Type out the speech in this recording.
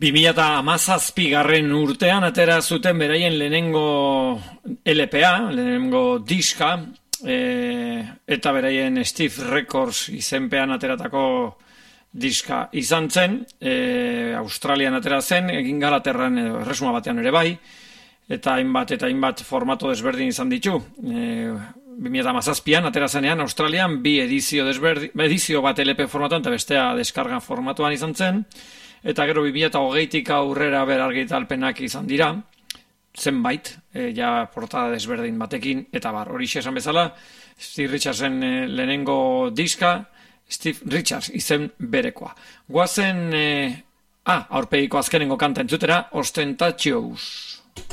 2017 urtean atera zuten beraien lehenengo LPA, lehenengo diska, eta beraien Steve Records izenpean ateratako diska izan zen, Australian atera zen, egin Galaterran erresuma batean ere bai, eta hainbat formato desberdin izan ditu. 2017an atera zenean Australian bi edizio bat LP formatuan eta bestea deskarga formatuan izan zen, eta gero 2020tik aurrera berargitalpenak izan dira, zenbait, ja portada desberdin batekin, eta horixe esan bezala, Steve Richardsen lehenengo diska, Steve Richards izen berekoa. Guazen, aurpegiko azkenengo kanta entzutera, Ostentatious.